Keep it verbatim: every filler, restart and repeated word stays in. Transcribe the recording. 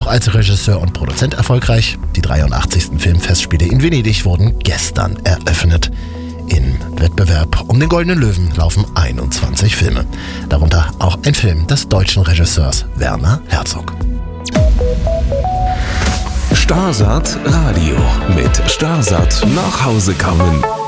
als Regisseur und Produzent erfolgreich. Die dreiundachtzigsten Filmfestspiele in Venedig wurden gestern eröffnet. Im Wettbewerb um den Goldenen Löwen laufen einundzwanzig Filme. Darunter auch ein Film des deutschen Regisseurs Werner Herzog. Starsat Radio mit Starsat nach Hause kommen.